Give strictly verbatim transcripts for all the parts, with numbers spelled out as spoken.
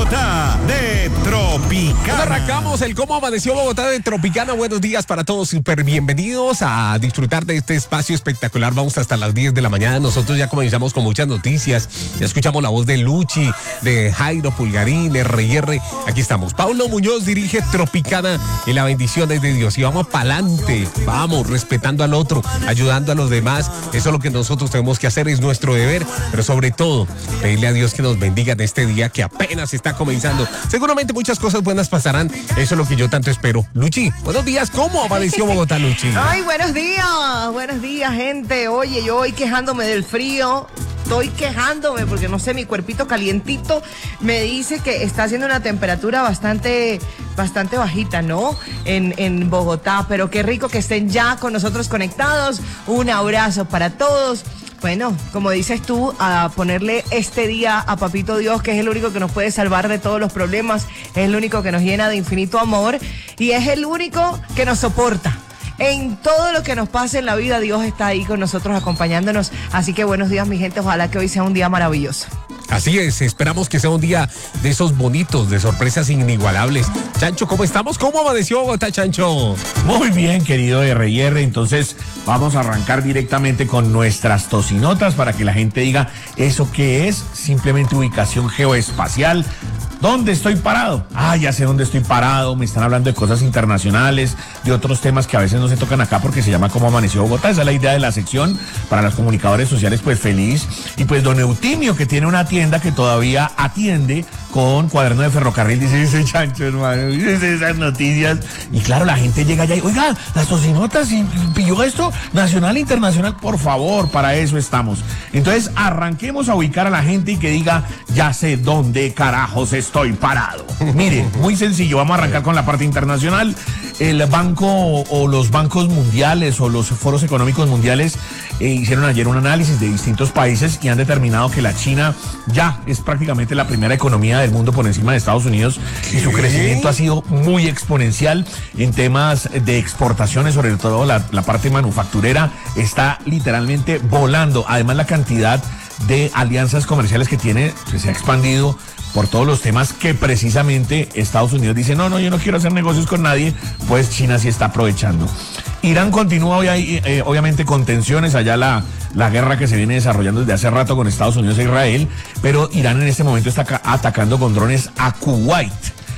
Bogotá de Tropicana. Arrancamos el Cómo Amaneció Bogotá de Tropicana. Buenos días para todos, súper bienvenidos a disfrutar de este espacio espectacular. Vamos hasta las diez de la mañana. Nosotros ya comenzamos con muchas noticias. Ya escuchamos la voz de Luchi, de Jairo Pulgarín, R y R. Aquí estamos. Paulo Muñoz dirige Tropicana y la bendición es de Dios. Y vamos para adelante. Vamos, respetando al otro, ayudando a los demás. Eso es lo que nosotros tenemos que hacer, es nuestro deber. Pero sobre todo, pedirle a Dios que nos bendiga en este día que apenas está comenzando. Seguramente muchas cosas buenas pasarán. Eso es lo que yo tanto espero. Luchi, buenos días. ¿Cómo amaneció Bogotá, Luchi? Ay, buenos días. Buenos días, gente. Oye, yo hoy quejándome del frío. Estoy quejándome porque no sé, mi cuerpito calientito me dice que está haciendo una temperatura bastante, bastante bajita, ¿no? En, en Bogotá, pero qué rico que estén ya con nosotros conectados. Un abrazo para todos. Bueno, como dices tú, a ponerle este día a Papito Dios, que es el único que nos puede salvar de todos los problemas, es el único que nos llena de infinito amor y es el único que nos soporta. En todo lo que nos pase en la vida, Dios está ahí con nosotros acompañándonos. Así que buenos días, mi gente. Ojalá que hoy sea un día maravilloso. Así es, esperamos que sea un día de esos bonitos, de sorpresas inigualables. Chancho, ¿cómo estamos? ¿Cómo amaneció Bogotá, Chancho? Muy bien, querido R y R. Entonces vamos a arrancar directamente con nuestras tocinotas para que la gente diga eso qué es, simplemente ubicación geoespacial. ¿Dónde estoy parado? Ah, ya sé dónde estoy parado. Me están hablando de cosas internacionales, de otros temas que a veces no se tocan acá porque se llama Cómo Amaneció Bogotá. Esa es la idea de la sección. Para los comunicadores sociales, pues feliz. Y pues don Eutimio, que tiene una tienda que todavía atiende con cuaderno de ferrocarril, dice ese Chancho, hermano, dice esas noticias. Y claro, la gente llega allá y, oiga, las tocinotas, y pilló esto, nacional e internacional, por favor, para eso estamos. Entonces, arranquemos a ubicar a la gente y que diga, ya sé dónde carajos estoy parado. Mire, muy sencillo, vamos a arrancar con la parte internacional. El banco o los bancos mundiales o los foros económicos mundiales eh, hicieron ayer un análisis de distintos países y han determinado que la China ya es prácticamente la primera economía del mundo por encima de Estados Unidos. ¿Qué? Y su crecimiento ha sido muy exponencial en temas de exportaciones, sobre todo la, la parte manufacturera está literalmente volando. Además, la cantidad de alianzas comerciales que tiene pues, se ha expandido por todos los temas que precisamente Estados Unidos dice, no, no, yo no quiero hacer negocios con nadie, pues China sí está aprovechando. Irán continúa hoy ahí, eh, obviamente con tensiones, allá la, la guerra que se viene desarrollando desde hace rato con Estados Unidos e Israel, pero Irán en este momento está atacando con drones a Kuwait.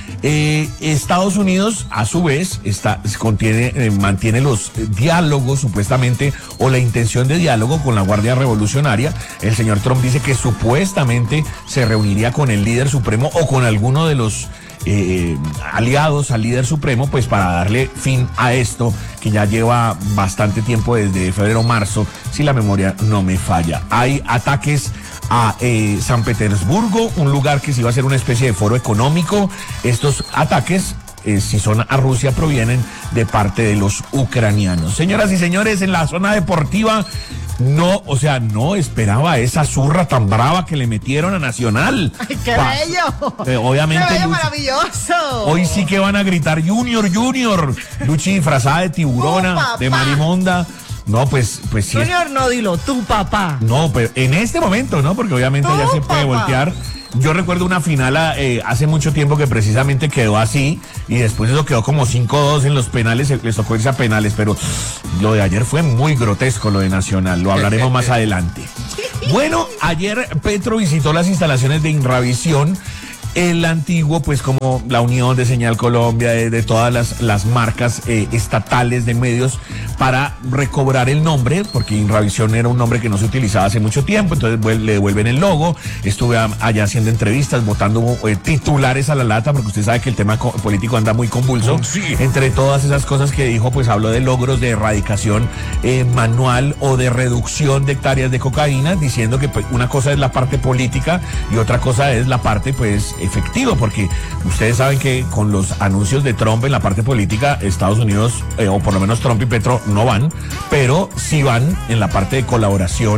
Eh, Estados Unidos, a su vez, está, contiene, eh, mantiene los diálogos, supuestamente, o la intención de diálogo con la Guardia Revolucionaria. El señor Trump dice que supuestamente se reuniría con el líder supremo o con alguno de los eh, aliados al líder supremo, pues para darle fin a esto, que ya lleva bastante tiempo, desde febrero o marzo, si la memoria no me falla. Hay ataques a eh, San Petersburgo, un lugar que se iba a ser una especie de foro económico. Estos ataques, eh, si son a Rusia, provienen de parte de los ucranianos. Señoras y señores, en la zona deportiva, no, o sea, no esperaba esa zurra tan brava que le metieron a Nacional. ¡Ay, qué Pa bello! Eh, obviamente, ¡Qué bello, Luchi, maravilloso! hoy sí que van a gritar Junior, Junior. Luchi disfrazada de tiburona, ¡Oh, de marimonda. No, pues, pues sí. Junior, no dilo, tu papá. No, pero en este momento, ¿no? Porque obviamente No, ya se puede papá. voltear. Yo recuerdo una final eh, hace mucho tiempo que precisamente quedó así y después eso quedó como cinco dos en los penales, les tocó irse a penales, pero lo de ayer fue muy grotesco, lo de Nacional, lo hablaremos más adelante. Bueno, ayer Petro visitó las instalaciones de Inravisión, el antiguo, pues como la unión de Señal Colombia, de, de todas las, las marcas eh, estatales de medios, para recobrar el nombre, porque Inravisión era un nombre que no se utilizaba hace mucho tiempo, entonces le devuelven el logo. Estuve a, allá haciendo entrevistas, votando eh, titulares a la lata, porque usted sabe que el tema político anda muy convulso. Sí. Entre todas esas cosas que dijo, pues habló de logros de erradicación eh, manual o de reducción de hectáreas de cocaína, diciendo que pues, una cosa es la parte política y otra cosa es la parte, pues, efectiva, porque ustedes saben que con los anuncios de Trump en la parte política, Estados Unidos, eh, o por lo menos Trump y Petro, no van, pero sí van en la parte de colaboración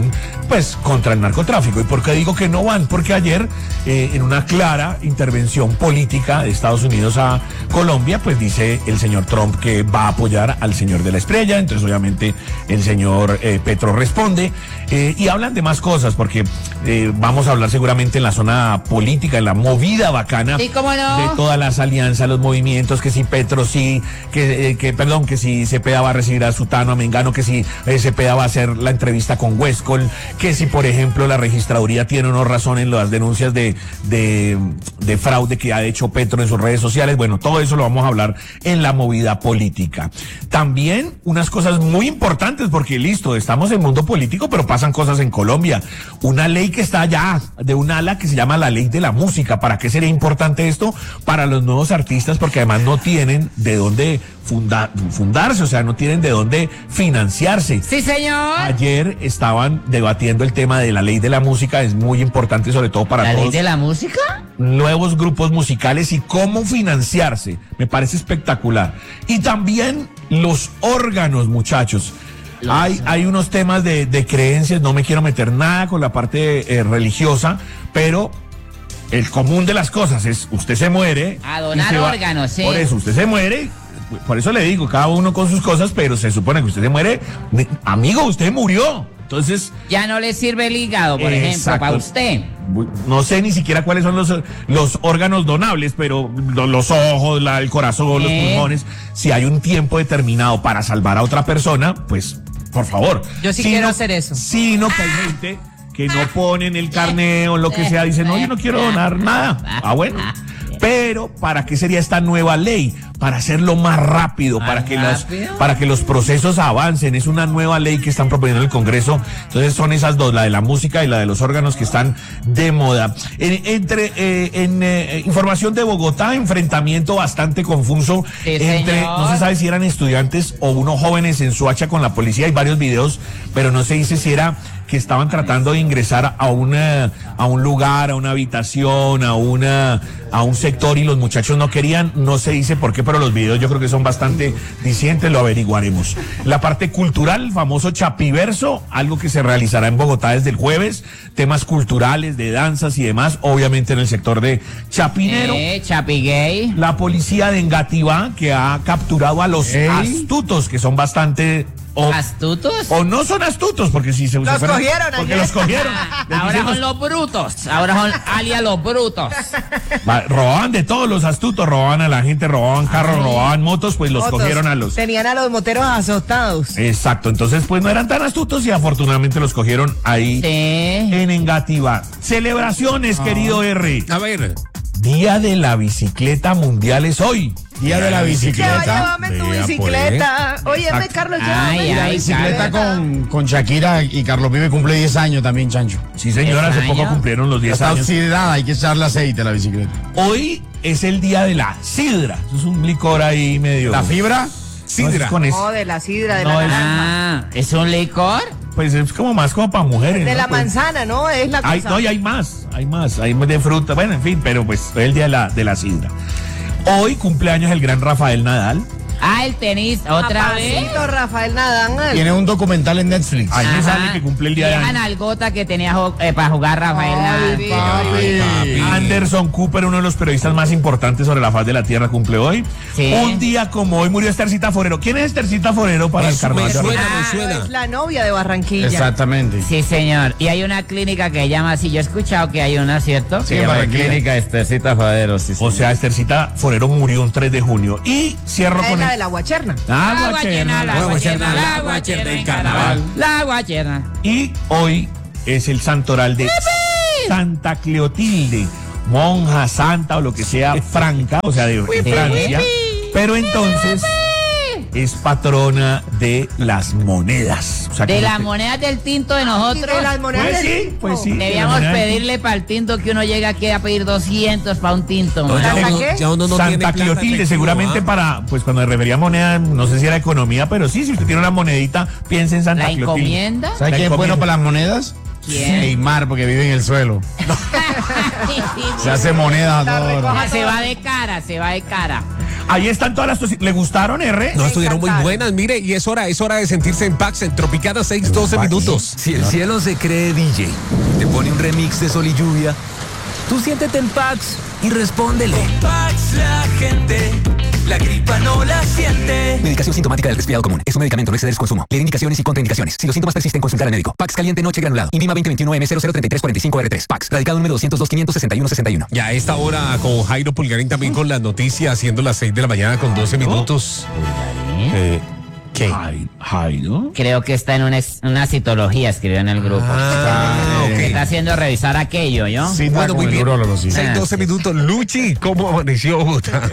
pues contra el narcotráfico. ¿Y por qué digo que no van? Porque ayer, eh, en una clara intervención política de Estados Unidos a Colombia, pues dice el señor Trump que va a apoyar al señor de la estrella. Entonces obviamente el señor eh, Petro responde, eh, y hablan de más cosas, porque eh, vamos a hablar seguramente en la zona política, en la movida bacana, ¿Y cómo no? de todas las alianzas, los movimientos, que si Petro sí, que, eh, que perdón, que si Cepeda va a recibir a Sutano, a Mengano, que si eh, Cepeda va a hacer la entrevista con Huescol, que si por ejemplo la registraduría tiene o no razón en las denuncias de, de, de fraude que ha hecho Petro en sus redes sociales. Bueno, todo eso lo vamos a hablar en la movida política. También unas cosas muy importantes, porque listo, estamos en el mundo político, pero pasan cosas en Colombia. Una ley que está allá, de un ala que se llama la ley de la música. ¿Para qué sería importante esto? Para los nuevos artistas, porque además no tienen de dónde funda, fundarse, o sea, no tienen de dónde financiarse. Sí, señor. Ayer estaban debatiendo el tema de la ley de la música, es muy importante sobre todo para ¿La todos ley de la música? nuevos grupos musicales y cómo financiarse. Me parece espectacular. Y también los órganos, muchachos. Hay, hay unos temas de, de creencias, no me quiero meter nada con la parte eh, religiosa, pero el común de las cosas es, usted se muere. A donar y se va- órganos, sí. Por eso, usted se muere, por eso le digo, cada uno con sus cosas, pero se supone que usted se muere, ne- amigo, usted murió. Entonces, Ya no le sirve el hígado, por ejemplo, Exacto. para usted. no sé ni siquiera cuáles son los, los órganos donables, pero lo- los ojos, la- el corazón, los ¿Eh? pulmones, si hay un tiempo determinado para salvar a otra persona, pues, por favor. Yo sí Si quiero no- hacer eso. Sino que hay gente que no ponen el carné o lo que sea, dicen, no, yo no quiero donar nada. Ah, bueno. Pero, ¿para qué sería esta nueva ley? Para hacerlo más rápido, ¿Más para que los, rápido? para que los procesos avancen. Es una nueva ley que están proponiendo en el Congreso. Entonces son esas dos, la de la música y la de los órganos, que están de moda. En, entre eh, en eh, información de Bogotá, enfrentamiento bastante confuso Sí, entre, señor. no se sabe si eran estudiantes o unos jóvenes en Soacha con la policía. Hay varios videos, pero no se dice si era que estaban tratando de ingresar a una a un lugar, a una habitación, a una a un sector, y los muchachos no querían. No se dice por qué, pero los videos yo creo que son bastante dicientes, lo averiguaremos. La parte cultural, el famoso Chapiverso, algo que se realizará en Bogotá desde el jueves, temas culturales, de danzas y demás, obviamente en el sector de Chapinero. Eh, Chapi Gay. La policía de Engativá, que ha capturado a los Ey. astutos, que son bastante... O, ¿Astutos? o no son astutos, porque si se Los se fueran- cogieron porque ayer. los cogieron. Les Ahora dicen son los- los brutos. Ahora son alias los brutos. Va, robaban de todos los astutos, robaban a la gente, robaban carros, Ay. robaban motos, pues los Fotos. cogieron a los... Tenían a los moteros azotados. Exacto, entonces pues no eran tan astutos y afortunadamente los cogieron ahí Sí. en Engativá. Celebraciones, querido R. A ver. Día de la bicicleta mundial es hoy. Día de la Lleva, bicicleta. llévame tu Vea, bicicleta. Óyeme, Exacto. Carlos, Ay, llévame Y la ay, bicicleta Carlos. con, con Shakira y Carlos Vive cumple diez años también, Chancho. Sí, señora, hace ¿Diez poco años? cumplieron los diez Está años. oxidada, hay que echarle aceite a la bicicleta. Hoy es el día de la sidra. Eso es un licor ahí medio... La fibra, No, es sidra. con eso. No, de la sidra, de No, la es- naranja. Ah, ¿es un licor? Pues es como más como para mujeres. De ¿no? la Pues, manzana, ¿no? Es la hay, cosa. no, y hay más, hay más, hay más de fruta, bueno, en fin, pero pues es el día de la, de la sidra. Hoy cumpleaños el gran Rafael Nadal. Ah, el tenis, otra vez. Papacito Rafael Nadal. Tiene un documental en Netflix. Ahí me Ajá. sale que cumple el día de Vieja años. nalgota que tenía jo- eh, para jugar Rafael Ay, Nadal. papi. Anderson Cooper, uno de los periodistas más importantes sobre la faz de la tierra, cumple hoy. Sí. Un día como hoy murió Estercita Forero. ¿Quién es Estercita Forero para el Me carnaval? de suena, Barranquilla? me Ah, suena. es la novia de Barranquilla. Exactamente. Sí, señor. Y hay una clínica que llama así. Yo he escuchado que hay una, ¿cierto? Sí, en Barranquilla. Estercita Fadero, sí, O sea, Estercita Forero murió un tres de junio. Y cierro Es con la de el... la guacherna. Ah, La guacherna, la guacherna, la guacherna en carnaval. La guacherna. Y hoy es el santoral de Santa Cleotilde, monja, santa o lo que sea, franca, o sea, de, de Francia. Pero entonces es patrona de las monedas. O sea, que De no las te- monedas del tinto de nosotros. Y de las monedas Pues del sí, tinto. pues sí. Debíamos de la moneda del pedirle para el tinto que uno llega aquí a pedir doscientos para un tinto. man. ¿Santa uno- qué? ya uno no tiene Santa plata Cleotilde, efectivo, seguramente ¿ah? para, pues cuando me refería a moneda, no sé si era economía, pero sí, si usted tiene una monedita, piense en Santa ¿La Cleotilde. encomienda? ¿Sabes La quién es bueno encomienda. para las monedas? ¿Quién? Neymar, porque vive en el suelo. Se hace moneda a La toda hora. recoja. Se va de cara, se va de cara. Ahí están todas las tocinas. ¿Le gustaron, R? No, Me estuvieron muy encantaron. buenas, mire, y es hora, es hora de sentirse en Pax, en Tropicana seis, doce minutos. Si el cielo se cree D J y te pone un remix de Sol y Lluvia, tú siéntete en Pax y respóndele. Pax la gente, la gripa no la siente. Medicación sintomática del resfriado común. Es un medicamento, no exceder su consumo. Leer indicaciones y contraindicaciones. Si los síntomas persisten, consultar al médico. Pax caliente noche granulado. INVIMA veinte veintiuno M cero cero treinta y tres cuarenta y cinco R tres. Pax. Radicado número doscientos dos quinientos sesenta y uno sesenta y uno. Ya a esta hora con Jairo Pulgarín también con las noticias, siendo las seis de la mañana con doce minutos. Eh, ¿Qué? Jai- Jairo. Creo que está en una, es- una citología, escribió en el grupo. Ah, ok. Me está haciendo revisar aquello, ¿yo? Sí, Bueno, muy bien. seis, Ah, doce sí. minutos. Luchi, ¿cómo amaneció Bogotá?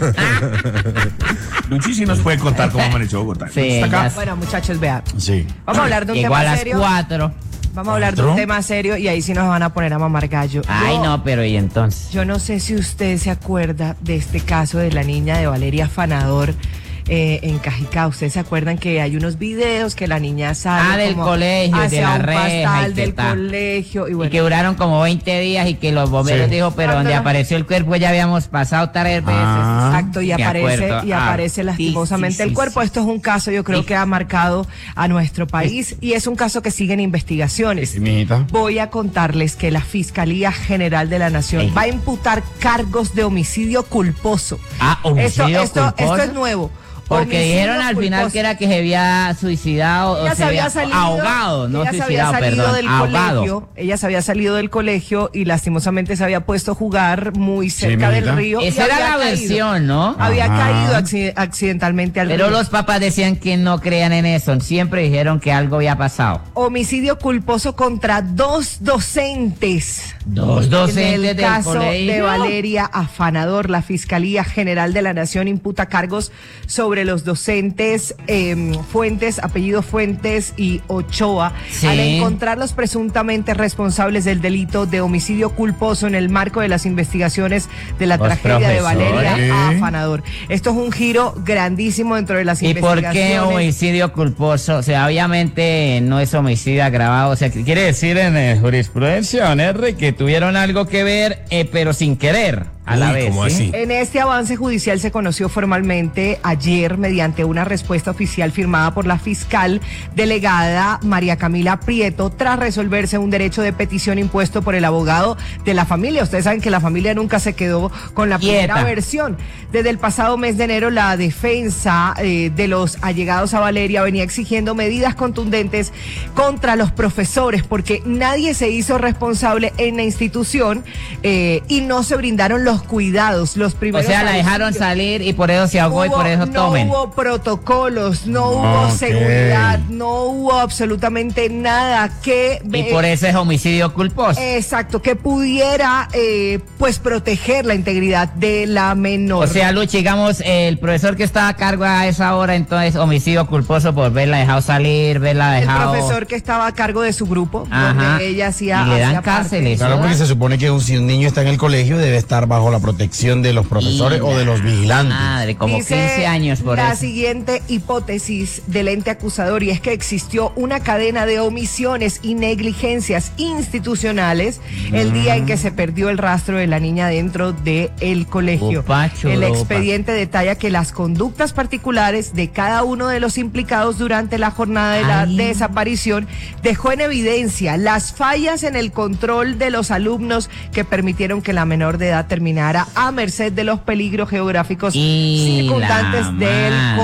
Luchi sí nos puede contar cómo amaneció Bogotá. Sí, ¿Está acá? ya- Bueno, muchachos, vean. Sí. Vamos a hablar de un Llegó a tema las serio. cuatro. Vamos a hablar de un ¿Cuatro? tema serio y ahí sí nos van a poner a mamar gallo. Ay, Yo- no, pero ¿y entonces? Yo no sé si usted se acuerda de este caso de la niña de Valeria Afanador eh, en Cajicá. ¿Ustedes se acuerdan que hay unos videos que la niña sale Ah, del como colegio, de hacia la un reja pastal y que del ta. colegio? Y Y bueno, que duraron como veinte días y que los bomberos Sí. dijo, pero Cuando donde la- apareció el cuerpo ya habíamos pasado tres veces. Ah. exacto, y Me aparece, acuerdo. y Ah, aparece sí, lastimosamente sí, el sí, cuerpo. sí. Esto es un caso, yo creo Sí. que ha marcado a nuestro país y es un caso que sigue en investigaciones. mijita. Voy a contarles que la Fiscalía General de la Nación Ey. va a imputar cargos de homicidio culposo. Ah, esto, homicidio esto, culposo. esto es nuevo. Porque Homicidio dijeron al final culposo. que era que se había suicidado Ella o se había salido, ahogado, no ella se había suicidado, salido perdón, del ahogado. colegio, ella se había salido del colegio y lastimosamente se había puesto a jugar muy cerca del mijita. río. y Esa era había la caído. versión, ¿no? Había Ajá. caído acci- accidentalmente al Pero río. los papás decían que no creían en eso, siempre dijeron que algo había pasado. Homicidio culposo contra dos docentes. Dos En docentes el del caso colegio. de Valeria Afanador, la Fiscalía General de la Nación imputa cargos sobre los docentes eh, Fuentes, apellido Fuentes y Ochoa, Sí. al encontrarlos presuntamente responsables del delito de homicidio culposo en el marco de las investigaciones de la Los tragedia de Valeria profesores. Afanador. Esto es un giro grandísimo dentro de las ¿Y por investigaciones. qué homicidio culposo? O sea, obviamente no es homicidio agravado. O sea, ¿qué quiere decir en eh, jurisprudencia, don R, que tuvieron algo que ver, eh, pero sin querer a la Uy, vez? ¿cómo ¿sí? así? En este avance judicial se conoció formalmente ayer mediante una respuesta oficial firmada por la fiscal delegada María Camila Prieto tras resolverse un derecho de petición impuesto por el abogado de la familia. Ustedes saben que la familia nunca se quedó con la Quieta. primera versión. Desde el pasado mes de enero la defensa eh, de los allegados a Valeria venía exigiendo medidas contundentes contra los profesores porque nadie se hizo responsable en la institución eh, y no se brindaron los cuidados, los O primeros sea, la dejaron auxilios. salir y por eso se ahogó y Hubo- por eso no tomen. hubo protocolos, no hubo Ok. seguridad, no hubo absolutamente nada que Y ve- por eso es homicidio culposo. exacto, que pudiera eh, pues proteger la integridad de la menor. O sea, Luchi, digamos, el profesor que estaba a cargo a esa hora, entonces homicidio culposo por verla dejado salir, verla el dejado. profesor que estaba a cargo de su grupo, Ajá. donde ella hacía Y le dan hacía parte. cárceles. Claro, porque se supone que un- si un niño está en el colegio debe estar bajo la protección de los profesores Y o de los la vigilantes. Madre, como Dice quince años por la eso. siguiente hipótesis del ente acusador y es que existió una cadena de omisiones y negligencias institucionales el día en que se perdió el rastro de la niña dentro del colegio. Opa, El churupa. expediente detalla que las conductas particulares de cada uno de los implicados durante la jornada de la Ay. desaparición dejó en evidencia las fallas en el control de los alumnos que permitieron que la menor de edad terminara a merced de los peligros geográficos Y circundantes la del madre.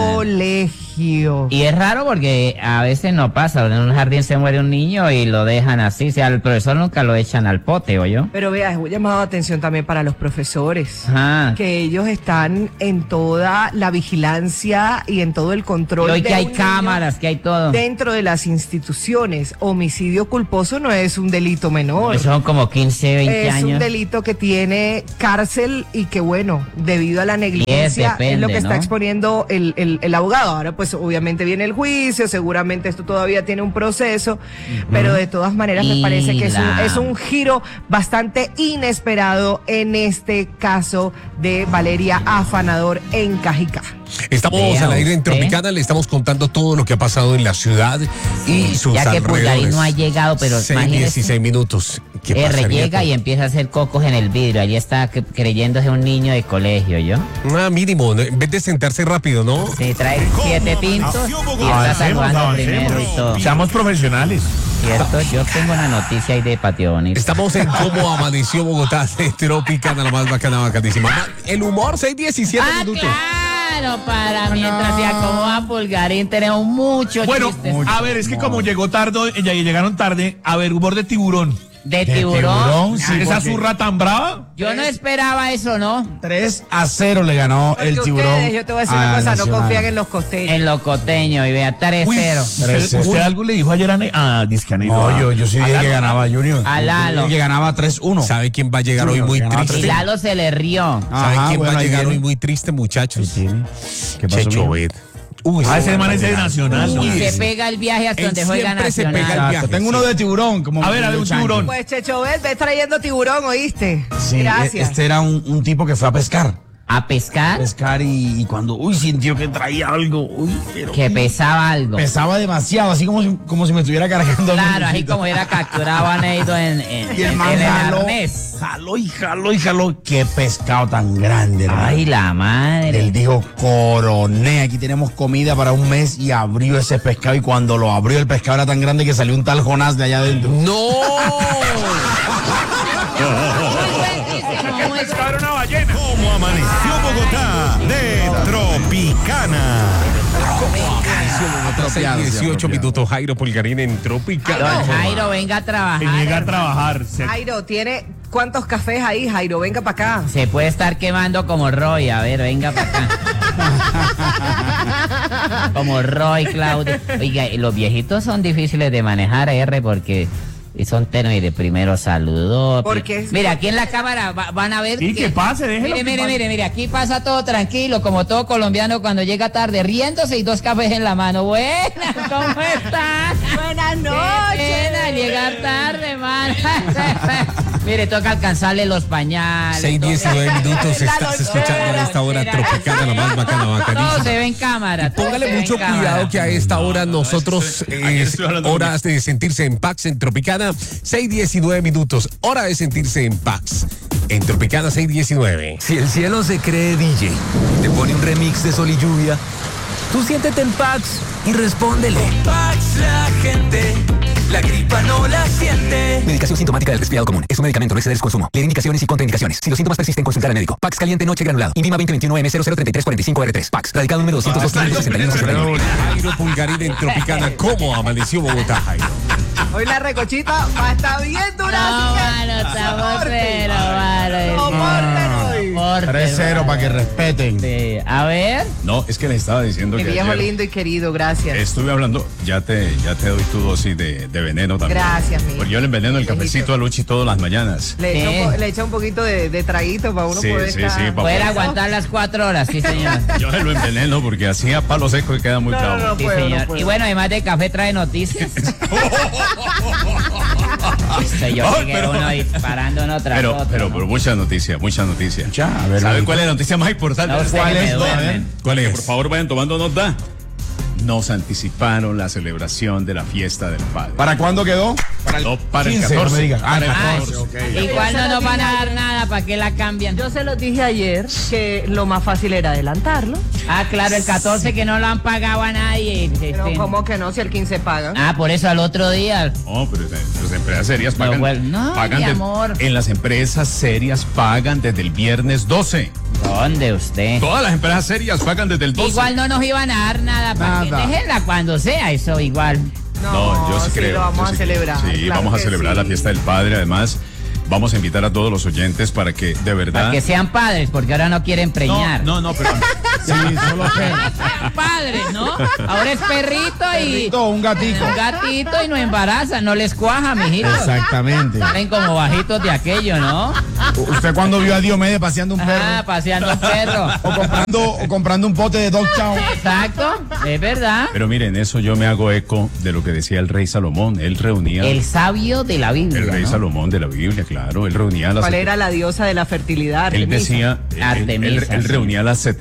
colegio. Y es raro porque a veces no pasa. En un jardín se muere un niño y lo dejan así. O sea, al profesor nunca lo echan al pote, ¿o yo? Pero vea, es un llamado de atención también para los profesores. Ajá. Que ellos están en toda la vigilancia y en todo el control. Y hoy de que hay un niño cámaras, que hay todo. dentro de las instituciones. Homicidio culposo no es un delito menor. Son como quince, veinte Es un años. delito que tiene cárcel y que, bueno, debido a la negligencia, es, depende, lo que está ¿no? exponiendo el, el, el abogado. Ahora, pues, obviamente viene el juicio, seguramente esto todavía tiene un proceso, pero de todas maneras me Y parece que es un, la- es un giro bastante inesperado en este caso de Valeria Afanador en Cajicá. Estamos Vea al aire en usted. Tropicana, le estamos contando todo lo que ha pasado en la ciudad y sus Ya que alrededores. Pulgarín no ha llegado, pero seis, imagínese. dieciséis minutos. ¿Qué R pasaría llega con- y empieza a hacer cocos en el vidrio. Allí está cre- creyéndose un niño de colegio, ¿yo? Ah, mínimo, ¿no? En vez de sentarse rápido, ¿no? Se trae siete tintos y está Avancemos, saludando avancemos. primero y todo. Seamos profesionales. Cierto, yo tengo una noticia ahí de Patio Bonito. Estamos en Cómo Amaneció Bogotá de Tropicana, la más bacana, bacanísima. El humor, seis, diecisiete Ah, minutos. claro, para mientras se acomoda Pulgarín tenemos muchos Bueno, chistes. a ver, es que como llegó tarde, ya llegaron tarde, a ver, humor de tiburón. De de tiburón. tiburón, sí. ¿Esa porque- zurra tan brava? Yo no esperaba eso, ¿no? tres a cero le ganó Porque el tiburón. ustedes, yo te voy a decir una a cosa, no Nacional. confían en los costeños. En lo coteño, y vea, tres cero. ¿Usted, Tres cero. usted algo le dijo ayer a, Ne- a Dizque a Neiro? No, yo, yo sí dije que ganaba Junior. A Lalo. Yo dije que ganaba tres uno. ¿Sabe quién va a llegar hoy Junior, muy ganaba Y triste? Lalo se le rió. ¿Sabe Ajá, quién bueno, va a ahí llegar viene. hoy muy triste, muchachos? ¿Qué pasó, Checho mijo? Bet. Uy, Ah, ese va man a es de llegar. Nacional. ¿no? Y se ese. pega el viaje hasta Él donde juega siempre se Nacional. pega el Exacto, viaje, tengo sí. uno de tiburón. Como A ver, a ver, un el chancho. tiburón. Pues Chechobel, ves trayendo tiburón, ¿oíste? Sí, Gracias. este era un, un tipo que fue a pescar. ¿A pescar? Pescar y, y cuando, uy, sintió que traía algo, uy, pero Que pesaba algo. pesaba demasiado, así como si, como si me estuviera cargando. un Claro, así muñequito. como era capturado a Neido en, en, Y el en man el jaló, arnés. jaló y jaló y jaló. Qué pescado tan grande, hermano. Ay, la Él madre. dijo, coroné, aquí tenemos comida para un mes y abrió ese pescado y cuando lo abrió el pescado era tan grande que salió un tal Jonás de allá adentro. ¡No! Pescar una ballena. ¿Cómo amaneció Bogotá de Tropicana? seis, dieciocho minutos, Jairo Pulgarín en Tropicana. Don Jairo, venga a Que trabajar. llega a hermano. trabajar. Se- Jairo, ¿tiene cuántos cafés ahí, Jairo? Venga para acá. Se puede estar quemando como Roy. A ver, venga para acá. Como Roy, Claudio. Oiga, y los viejitos son difíciles de manejar, R, porque son tenues. De primero saludó. ¿Por pri- qué? Mira, aquí en la cámara va- van a ver. Sí, que pase, déjelo Mire, que mire, pase. mire, mire, aquí pasa todo tranquilo, como todo colombiano cuando llega tarde, riéndose y dos cafés en la mano. Buenas, ¿cómo estás? Buenas Qué noches. pena llegar tarde, man. Mire, toca alcanzarle los pañales. seis, todo. diecinueve minutos, La estás escuchando a esta hora lonchera. Tropicana, la más bacana, Todo bacanísima. se ve en cámara. todo se Póngale ve en mucho cámara. cuidado que a esta hora nosotros ayer es estuve hablando con horas de sentirse en Pax en Tropicana, seis diecinueve minutos, hora de sentirse en Pax en Tropicana seis diecinueve. Si el cielo se cree D J, te pone un remix de sol y lluvia, tú siéntete en Pax y respóndele. Pax la gente, la gripa no la siente. Medicación sintomática del resfriado común. Es un medicamento, no exceder su consumo. Leer indicaciones y contraindicaciones. Si los síntomas persisten, consultar al médico. Pax caliente noche granulado. Invima veinte veintiuno M cero cero treinta y tres cuarenta y cinco R tres. Pax. Radicado número doscientos dos, quinientos sesenta y uno, sesenta y uno. Jairo Pulgarín en Tropicana, ¿cómo amaneció Bogotá, Jairo? Hoy la recochita va a estar bien dura. No, así que mano, estamos soporten. pero, mano. Soporten hoy. Soporten, tres cero mano. para que respeten. Sí, a ver. No, es que le estaba diciendo Mi que viejo ayer lindo y querido, gracias. estuve hablando, ya te, ya te doy tu dosis de, de veneno también. Gracias, mi Porque yo le enveneno el viejito. cafecito a Luchi todas las mañanas. Le echa, Sí. un po- le echa un poquito de, de traguito para uno Sí, poder sí, estar... sí, pa- Poder aguantar las cuatro horas, sí, señor. Yo se lo enveneno porque así a palo seco y queda muy No, bravo. no, no. Sí, puedo, señor. puedo. Y bueno, además de café trae noticias. Viste, yo Ay, llegué pero- uno disparando en otra Pero, foto, pero, ¿no? pero muchas noticias, muchas noticias. Ya, a ver, ¿Sabe manito. cuál es la noticia más importante? No, usted ¿Cuál que me es? A ver. duermen. ¿Cuál Que es? por favor vayan tomando nota. Nos anticiparon la celebración de la fiesta del padre. ¿Para cuándo quedó? Para No, para el quince, catorce. no me digas. Ah, Para el Ay, catorce, ok. igual no nos van a dar nada, ¿para qué la cambian? Yo se los dije ayer que lo más fácil era adelantarlo. Ah, claro, el catorce que no lo han pagado a nadie. Pero este. ¿cómo que no? Si el quince pagan. Ah, por eso al otro día. No, pero las empresas serias pagan. bueno, no, pagan mi de- amor. En las empresas serias pagan desde el viernes doce. ¿Dónde usted? Todas las empresas serias pagan desde el doce. Igual no nos iban a dar nada, para que Nada. déjenla cuando sea, eso igual. No, yo sí, creo. lo vamos yo a sí celebrar. creo. Sí, claro vamos a que celebrar sí. la fiesta del padre. Además, vamos a invitar a todos los oyentes para que de verdad. Para que sean padres, porque ahora no quieren preñar. No, no, no, pero. Sí, solo que. Sean padres, ¿no? Ahora es perrito y. Perrito, un gatito. Un gatito y no embaraza, no les cuaja, mijito. Exactamente. Salen como bajitos de aquello, ¿no? ¿Usted cuando vio a Diomedes paseando un perro? Ah, paseando un perro. O comprando, o comprando un pote de Dog Chow. Exacto, es verdad. Pero miren, eso yo me hago eco de lo que decía el rey Salomón. Él reunía. El sabio de la Biblia. el rey ¿no? Salomón de la Biblia, claro. Él reunía a las. ¿Cuál era la diosa de la fertilidad? Él Artemisa? decía. él- él, Artemisa, él sí. reunía a las setecientas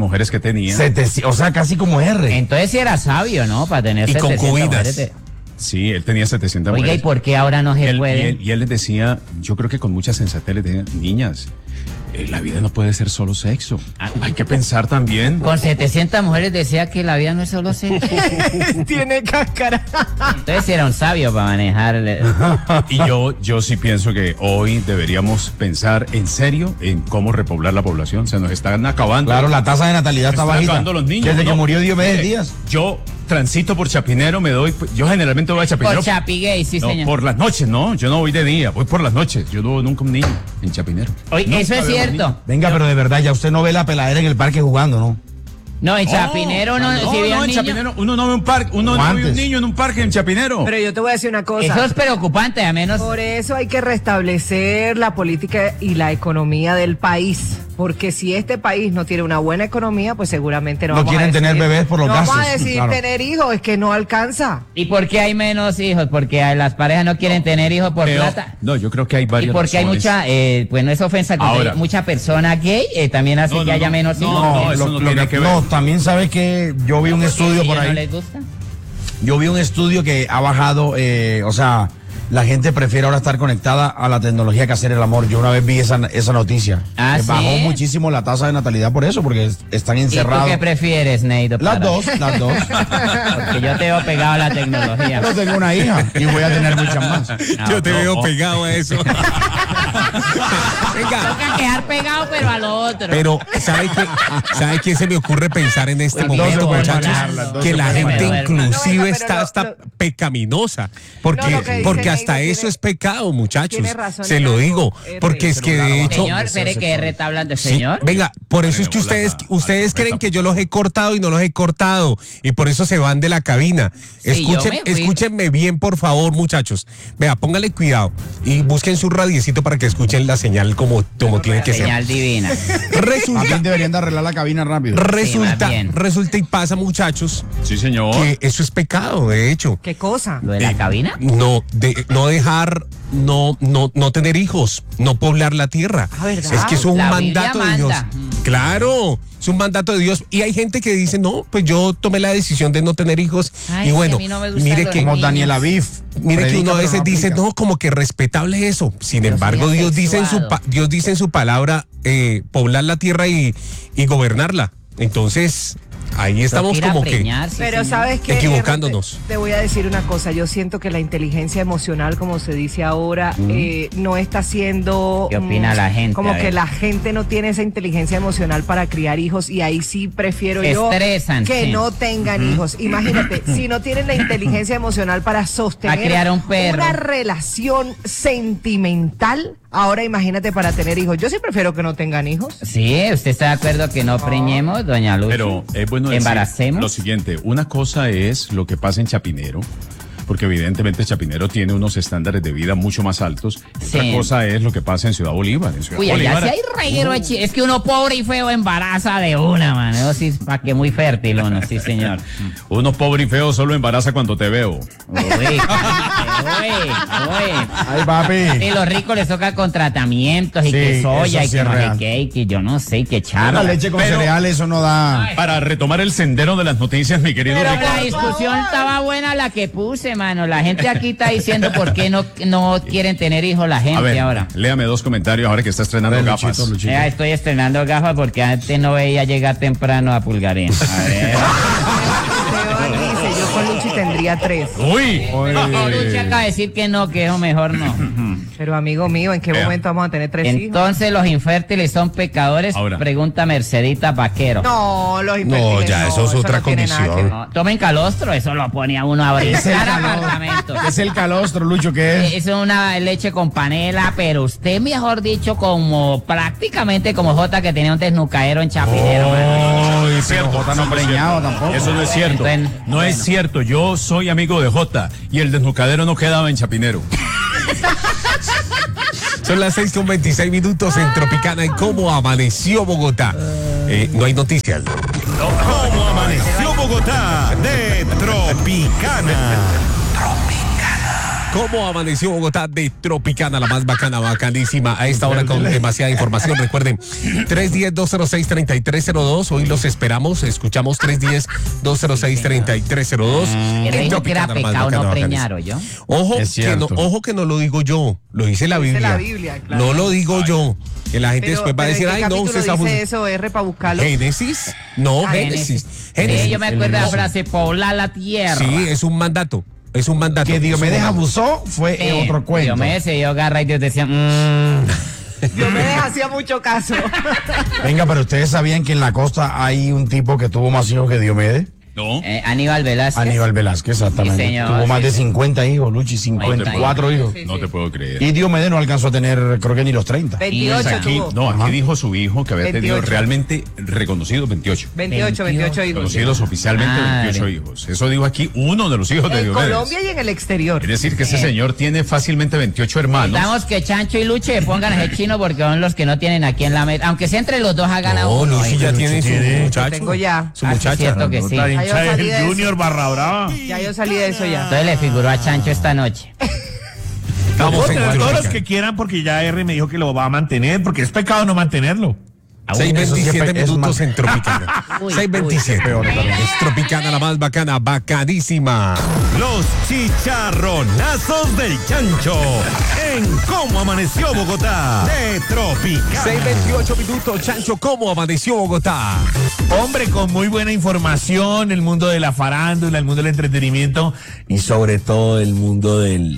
mujeres que tenía. setecientos, o sea, casi como R. Entonces sí era sabio, ¿no? Para tener Y setecientas concubinas. mujeres de- Sí, él tenía setecientas Oiga, ¿y mujeres. por qué ahora no se Y él, y, puede? él, y él les decía, yo creo que con mucha sensatez les decía, niñas, eh, la vida no puede ser solo sexo. Hay que pensar también. Con setecientas mujeres decía que la vida no es solo sexo. Tiene cáscara. Entonces sí era un sabio para manejar. Y yo, yo sí pienso que hoy deberíamos pensar en serio en cómo repoblar la población. Se nos están acabando. Claro, la tasa de natalidad Se está están bajita. acabando los niños. Desde ¿no? que murió Diomedes Mire, Díaz. Yo transito por Chapinero, me doy, yo generalmente voy a Chapinero. Por Chapiguey, sí, No, señor. por las noches, no, yo no voy de día, voy por las noches. Yo no veo nunca un niño en Chapinero. Oye, Nunca eso es veo un cierto. niño. Venga, pero de verdad, ya usted no ve la peladera en el parque jugando, ¿no? No, en Chapinero no, No, si no, ve un en niño. Chapinero, uno no ve un parque, uno no ve Guantes. un niño en un parque en Chapinero. Pero yo te voy a decir una cosa. Eso es preocupante, a menos. Por eso hay que restablecer la política y la economía del país. Porque si este país no tiene una buena economía, pues seguramente no, No vamos a quieren tener decidir- bebés por los no gastos, vamos a decidir claro. tener hijos, es que no alcanza. ¿Y por qué hay menos hijos? Porque a- las parejas no quieren tener hijos por Creo- plata. No, yo creo que hay Y varias porque hay razones. mucha, eh, pues no es ofensa, que Ahora. hay mucha persona gay, eh, también hace No, que no, haya no. menos No, hijos. no, eso lo- no lo tiene que ver. No, también sabes que yo vi un estudio ¿Y por no ahí. les gusta? Yo vi un estudio que ha bajado, eh, o sea, la gente prefiere ahora estar conectada a la tecnología que hacer el amor. Yo una vez vi esa, esa noticia. Ah, que ¿sí? bajó muchísimo la tasa de natalidad por eso, porque es- están ¿Y tú encerrados. qué prefieres, Neido? Las para- dos, las dos. Porque yo te veo pegado a la tecnología. Pero tengo una hija y voy a tener muchas más. No, Yo te no. veo pegado a eso. Venga. Toca quedar pegado, pero a lo otro. Pero, ¿sabe qué? ¿Sabe qué se me ocurre pensar en este Las dos momento, se pueden muchachos? hablar, las dos Que se la pueden gente hablar. inclusive No, venga, está, pero lo- está lo- pecaminosa. Porque, No, lo que dice porque Neido hasta tiene- eso es pecado, muchachos. tiene razón Se en lo algo, digo. R. Porque es que de hecho. Señor, espere que R está hablando, Sí, señor. venga, por eso es que ustedes, ustedes creen que yo los he cortado y no los he cortado. Y por eso se van de la cabina. Sí, yo Escuchen, me fui. escúchenme bien, por favor, muchachos. Vea, póngale cuidado. Y busquen su radiecito para que escuchen la señal como, como tiene que ser. Señal divina. Resulta, También deberían de arreglar la cabina rápido. resulta, más bien. resulta y pasa, muchachos, Sí, señor. que eso es pecado, de hecho. ¿Qué cosa? ¿Lo de la cabina? No, de, no dejar, no, no, no tener hijos, no poblar la tierra. Ah, ¿verdad? Es que eso es un La Biblia mandato de Dios. manda. Claro, es un mandato de Dios. Y hay gente que dice, no, pues yo tomé la decisión de no tener hijos. Ay, y bueno, es que a mí no me gustan mire los que, Como niños. Daniel Aviv. mire que predica, uno a pero veces no dice, aplica. no, como que respetable eso. Sin Yo embargo, soy Dios dice, en su asexuado. pa- Dios dice en su palabra, eh, poblar la tierra y, y gobernarla. Entonces, ahí estamos Toca ir a como que... preñarse, Pero señor. sabes que Equivocándonos. Te, te voy a decir una cosa, yo siento que la inteligencia emocional, como se dice ahora, eh, no está siendo... ¿Qué opina mm, la gente? Como A que ver. la gente no tiene esa inteligencia emocional para criar hijos y ahí sí prefiero Se yo estresan, que sí. no tengan hijos. Imagínate, si no tienen la inteligencia emocional para sostener A criar un perro. una relación sentimental, ahora imagínate para tener hijos. Yo sí prefiero que no tengan hijos. Sí, ¿usted está de acuerdo que no preñemos, doña Luz? Pero es bueno decir Embaracemos. lo siguiente, una cosa es lo que pasa en Chapinero, porque evidentemente Chapinero tiene unos estándares de vida mucho más altos. Sí. Otra cosa es lo que pasa en Ciudad Bolívar. En Ciudad Uy, allá Bolívar, sí hay reguero de chi- Es que uno pobre y feo embaraza de una, man. Eso sí, para que muy fértil uno, sí, señor. uno pobre y feo solo embaraza cuando te veo. Uy, uy, uy. Ay, papi. Y los ricos les toca con tratamientos y Sí, que soya eso y sí que es no sé real. qué, y que yo no sé, y que La charla. leche con Pero- cereales, eso no da. Para retomar el sendero de las noticias, mi querido Pero Ricardo. la discusión estaba buena la que puse, mano. La gente aquí está diciendo por qué no, no quieren tener hijos la A gente ver, ahora. léame dos comentarios ahora que está estrenando Luchito, gafas. Luchito. Ya estoy estrenando gafas porque antes no veía llegar temprano a Pulgarín. A ver. Esteban dice, yo con Luchi tendría tres. Uy, Luchi acaba de decir que no, que eso mejor no. Pero amigo mío, ¿en qué Vea. momento vamos a tener tres hijos? Entonces, ¿los infértiles son pecadores? Ahora. Pregunta Mercedita Vaquero. No, los No, infantiles ya, eso es otra no tiene nada que condición. ver. No, tomen calostro, eso lo ponía uno a abrir Es el calor. apartamento. Es el calostro, Lucho, que es. Eh, Es una leche con panela, pero usted, mejor dicho, como prácticamente como Jota que tenía un desnucadero en Chapinero. mano. Ay, es cierto. Jota no eso es preñado cierto. tampoco. Eso no es cierto. Entonces, No bueno. es cierto. Yo soy amigo de Jota y el desnucadero no quedaba en Chapinero. Son las seis con veintiséis minutos en Tropicana y cómo amaneció Bogotá. Eh, no hay noticias. ¿Cómo amaneció Bogotá de Tropicana? ¿Cómo amaneció Bogotá de Tropicana, la más bacana, bacanísima? A esta hora con demasiada información. Recuerden, tres uno cero, dos cero seis, tres tres cero dos. Hoy los esperamos. Escuchamos tres uno cero, dos cero seis, tres tres cero dos. Que dijo que era pecado no preñar, ¿oyó? Ojo que, no, ojo que no lo digo yo. Lo dice la Biblia. La Biblia, claro. No lo digo yo. Que la gente Pero, después va a decir, ay, no, usted está dice eso, R, para buscarlo. Génesis. No, Ah, Génesis. Sí, yo me acuerdo de la frase, poblar la tierra. Sí, es un mandato. Es un mandato. Que Diomedes abusó fue Sí, otro cuento. Diomedes se dio garra y Dios decía, mmm. Diomedes hacía mucho caso. Venga, pero ustedes sabían que en la costa hay un tipo que tuvo más hijos que Diomedes. No. Eh, Aníbal Velázquez. Aníbal Velázquez, exactamente. Sí, señor, tuvo más sí, de sí. cincuenta hijos, Luchi, cincuenta y cuatro hijos. Sí, No sí. te puedo creer. Y Diomedes no alcanzó a tener, creo que ni los treinta. veintiocho Aquí, tuvo. no, aquí Ajá. dijo su hijo que había tenido veintiocho. realmente reconocidos veintiocho. veintiocho, veintiocho hijos. Conocidos oficialmente Madre. veintiocho hijos. Eso dijo aquí uno de los hijos de En Diomedes. Colombia y en el exterior. Es decir, que ese señor tiene fácilmente veintiocho hermanos. Necesitamos que Chancho y Luche pongan ese chino porque son los que no tienen aquí en la meta. Aunque sea entre los dos hagan a No, uno. Lucy ¿eh? ya tiene su muchacho. Tengo ya. Su Ah, sí, muchacha. cierto que sí. Otra Ya yo hincha salí de del eso. Junior Barra Brava. Ya yo salí de eso ya. Entonces le figuró a Chancho esta noche. Vamos Puedo en tener todos los Tropicana. que quieran porque ya R me dijo que lo va a mantener, porque es pecado no mantenerlo. seis veintisiete Eso sí es minutos mal. en Tropicana. Uy, seis veintisiete. peor, peor. Es Tropicana, la más bacana, bacanísima. Los chicharronazos del chancho. En Cómo Amaneció Bogotá. De Tropicana. seis veintiocho minutos, Chancho, ¿cómo amaneció Bogotá? Hombre, con muy buena información, el mundo de la farándula, el mundo del entretenimiento y sobre todo el mundo del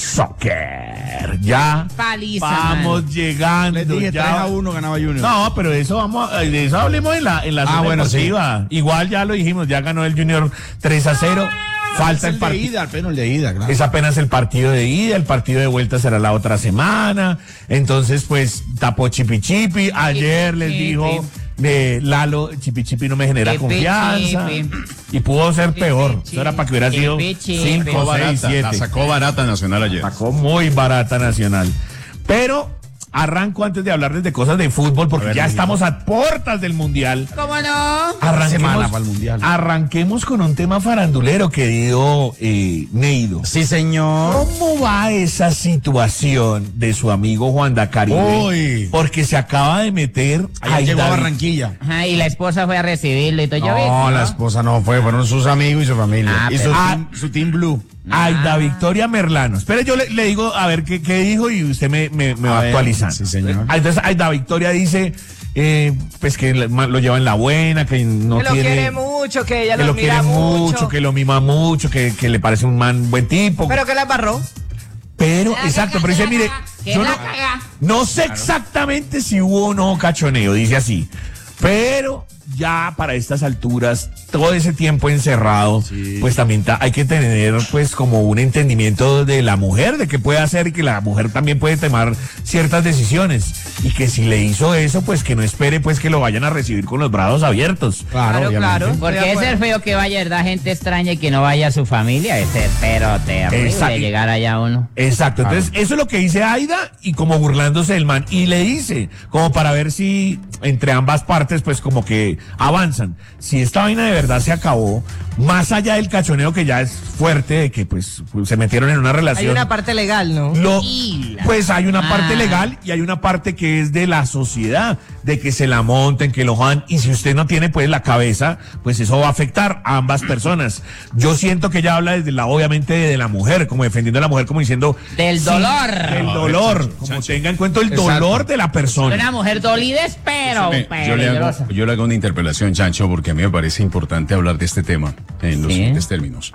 soccer. Ya Paliza, vamos man. llegando. Les dije ya. tres a uno ganaba Junior. No, pero de eso vamos, a- de eso hablemos en la, en la Ah, zona bueno, deportiva. Igual ya lo dijimos, ya ganó el Junior tres a cero. Falta Es el el de partido. ida, apenas el de ida, claro. Es apenas el partido de ida, el partido de vuelta será la otra semana. Entonces, pues, tapó Chipi Chipi. Ayer les Chipi. dijo de Lalo, Chipi Chipi no me genera Chipi confianza. Chipi. Y pudo ser peor. Chipi. Eso era para que hubiera sido Chipi Chipi. cinco, Sacó seis, barata, la siete. sacó barata Nacional ayer. Sacó muy barata Nacional. Pero arranco antes de hablarles de cosas de fútbol, porque A ver, ya Luis. estamos a puertas del Mundial. ¿Cómo no? Arranquemos, semana para el Mundial. arranquemos con un tema farandulero, querido eh, Neido. Sí, señor. ¿Cómo va esa situación de su amigo Juan Dacaribe? Uy. Porque se acaba de meter Ayer llegó a David- Barranquilla. Ajá, y la esposa fue a recibirlo y todo. Yo vi, No, la esposa no fue, fueron sus amigos y su familia. Ah, y su, pero- team, su team blue. Aida Victoria Merlano. Espere, yo le, le digo a ver qué, qué dijo y usted me, me, me A va ver, actualizando. sí, señor. Ah, Entonces, Aida Victoria dice eh, pues que le- lo lleva en la buena, que no Que lo tiene... quiere mucho, que ella que lo, lo mira quiere mucho, mucho. que lo mima mucho, que, que le parece un man buen tipo. Pero que la embarró. Pero, exacto, pero dice, mire, Que yo la no, caga. no sé exactamente si hubo o no cachoneo, dice así. Pero ya para estas alturas, todo ese tiempo encerrado, pues también ta- hay que tener pues como un entendimiento de la mujer, de qué puede hacer y que la mujer también puede tomar ciertas decisiones. Y que si le hizo eso, pues que no espere pues que lo vayan a recibir con los brazos abiertos. Claro, Claro, obviamente. claro. Porque Estoy de es ser acuerdo. feo que vaya, ¿verdad? Gente extraña y que no vaya a su familia. Es ser pero terrible Exacto. llegar allá uno. Exacto, entonces eso es lo que dice Aida y como burlándose del man y le dice como para ver si entre ambas partes pues como que avanzan. Si esta vaina de verdad se acabó, más allá del cachoneo que ya es fuerte de que pues se metieron en una relación. Hay una parte legal, ¿no? Lo- Y la- pues hay una parte Ah. legal y hay una parte que es de la sociedad, de que se la monten, que lo jodan, y si usted no tiene pues la cabeza, pues eso va a afectar a ambas personas. Yo siento que ella habla desde la, obviamente de la mujer, como defendiendo a la mujer, como diciendo Del sí, dolor. del No, a ver, dolor, Chancho, como Chancho. tenga en cuenta el Exacto. dolor de la persona. Una mujer dolida, pero Eh, yo, le peligrosa. hago, yo le hago una interpelación, Chancho, porque a mí me parece importante hablar de este tema en los Sí. siguientes términos.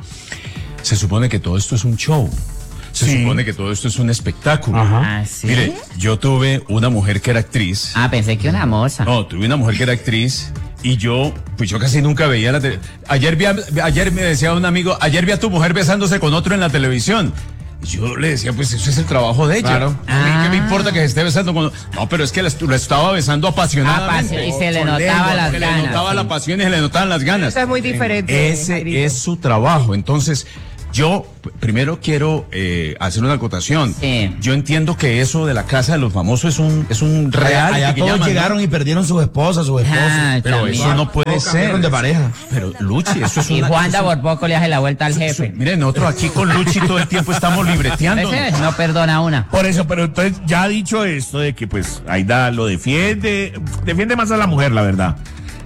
Se supone que todo esto es un show. Se Sí. supone que todo esto es un espectáculo. Ah, ¿sí? Mire, yo tuve una mujer que era actriz. Ah, pensé que una moza. No, tuve una mujer que era actriz y yo, pues yo casi nunca veía la tele. Ayer vi a- ayer me decía un amigo, ayer vi a tu mujer besándose con otro en la televisión. Y yo le decía, pues eso es el trabajo de ella. Claro. A mí qué me Ah. importa que se esté besando con... No, pero es que la est- lo estaba besando apasionadamente. Apasio- y se le Con notaba lengua, las se ganas, le notaba sí. la pasión y se le notaban las ganas. Eso es muy diferente. Ese Jairito. es su trabajo. Entonces, Yo p- primero quiero eh, hacer una acotación. Sí. Yo entiendo que eso de la casa de los famosos es un es un real. Allá todos llegaron y perdieron sus esposas, sus esposos. Ah, Pero también. eso no puede Todos ser. cambiaron de pareja. Pero Luchi, eso es Y una. Juanda eso es- por poco le hace la vuelta al jefe. Miren, nosotros aquí con Luchi todo el tiempo estamos libreteando. Ese no perdona una. Por eso, pero entonces ya ha dicho esto de que pues Aida lo defiende, defiende más a la mujer, la verdad.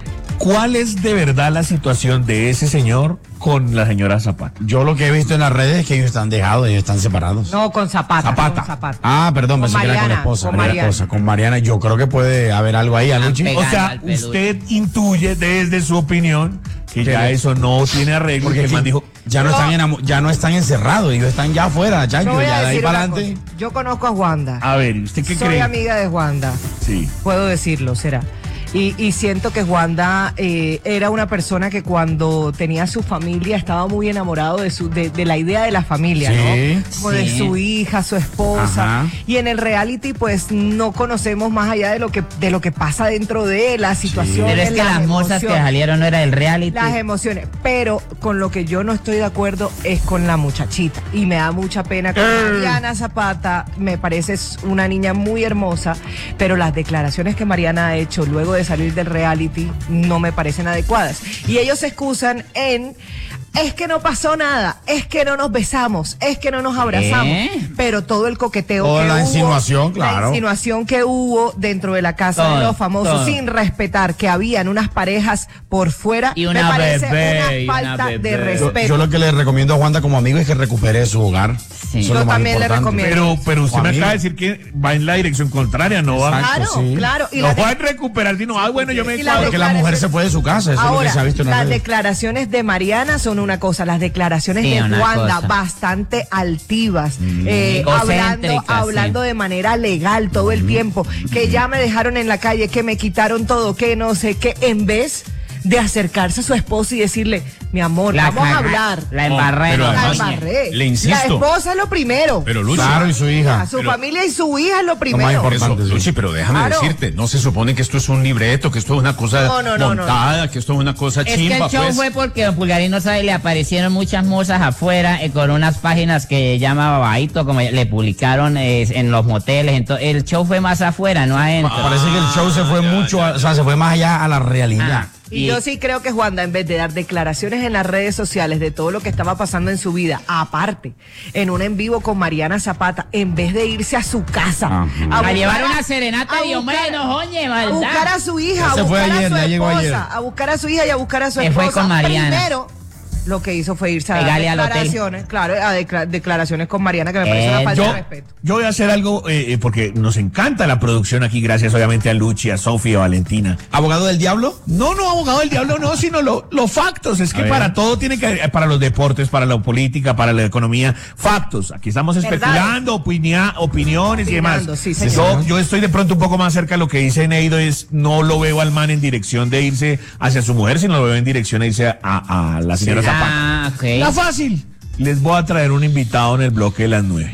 ¿Cuál es de verdad la situación de ese señor con la señora Zapata? Yo lo que he visto en las redes es que ellos están dejados, ellos están separados. No, con Zapata. Zapata. Con Zapata. Ah, perdón, Con pensé que era con la Mariana, esposa. con Con, la Mariana. esposa, con Mariana. Yo creo que puede haber algo ahí, Aluchi. Pegando O sea, al peluche. usted intuye desde su opinión que ya Sí. eso no tiene arreglo, Porque que el es que man dijo, ya no, Yo- están enamo- ya no están encerrados, ellos están ya afuera, Yo Chancho, voy a ya de ahí decir para una adelante. cosa. Yo conozco a Juanda. a ver, ¿usted qué Soy cree? amiga de Juanda. Sí. Puedo decirlo, será. Y, y siento que Juanda eh, era una persona que cuando tenía su familia estaba muy enamorado de su de, de la idea de la familia, Sí, ¿no? Como de sí. su hija, su esposa. Ajá. Y en el reality, pues no conocemos más allá de lo que de lo que pasa dentro de él, las situaciones. Pero es que las mozas que emociones. salieron no era el reality. Las emociones, pero con lo que yo no estoy de acuerdo es con la muchachita y me da mucha pena con Mariana Zapata, me parece es una niña muy hermosa, pero las declaraciones que Mariana ha hecho luego de salir del reality no me parecen adecuadas y ellos se excusan en es que no pasó nada, es que no nos besamos, es que no nos abrazamos, ¿Eh? pero todo el coqueteo Toda que la hubo, insinuación, claro. la insinuación que hubo dentro de la casa Todo, de los famosos todo. sin respetar que habían unas parejas por fuera, Y me una parece bebé, y una una falta de bebé. Yo, respeto. yo lo que le recomiendo a Juanda como amigo es que recupere su hogar. Sí. Eso Yo es lo más también le importante. recomiendo. Pero, pero usted me Amigo. acaba de decir que va en la dirección contraria, no va. Exacto. Claro, sí. claro. Y No la de- va a recuperar, sino, ah, bueno, yo me Y la cuadro. Porque la mujer se fue de su casa, eso es lo que Ahora, se ha visto en las las redes. declaraciones de Mariana son una cosa, las declaraciones Sí, de una Juanda cosa. bastante altivas, eh, hablando, Egocéntricas, hablando sí. de manera legal todo el tiempo, que ya me dejaron en la calle, que me quitaron todo, que no sé qué, en vez de acercarse a su esposo y decirle, mi amor, La vamos a caga- hablar. La embarré. pero no, La además- oye. embarré. le insisto. La esposa es lo primero. Pero Luchi. Claro, y su hija. A su pero- familia y su hija es lo más primero. importante. Eso, sí. Luchi, pero déjame Claro. decirte, no se supone que esto es un libreto, que esto es una cosa No, no, no, no, montada, que esto es una cosa Es que chimba, el show pues. fue porque Don Pulgarín no sabe, le aparecieron muchas mozas afuera eh, con unas páginas que llama Babaito, como le publicaron eh, en los moteles. Entonces, el show fue más afuera, no adentro. Parece que el show se fue mucho, a- o sea, se fue más allá a la realidad. Ah, Y yo sí creo que Juanda, en vez de dar declaraciones en las redes sociales de todo lo que estaba pasando en su vida, aparte, en un en vivo con Mariana Zapata, en vez de irse a su casa, Ajá. a buscar llevar una serenata a de buscar- menos, oye, a maldad. buscar a su hija, Ya a se fue buscar ayer, a ya su llegó ayer. esposa, a buscar a su hija y a buscar a su Se fue esposa. con Mariana. Primero, lo que hizo fue irse a dar Pegarle al hotel. declaraciones, claro, a decla- declaraciones con Mariana, que me parece Eh, una falta Yo, de respeto. yo voy a hacer algo eh, eh, porque nos encanta la producción aquí, gracias obviamente a Luchi, a Sofía, a Valentina. ¿Abogado del diablo? No, no, abogado del diablo, no, sino lo- los factos. Es que ver. para todo tiene que haber, para los deportes, para la política, para la economía, factos. Aquí estamos especulando, opinia- opiniones y demás. Opinando, sí, yo, señor. yo estoy de pronto un poco más cerca de lo que dice Neido, es no lo veo al man en dirección de irse hacia su mujer, sino lo veo en dirección de irse a, a la señora Zapata. Ah, ok. La fácil. Les voy a traer un invitado en el bloque de las nueve.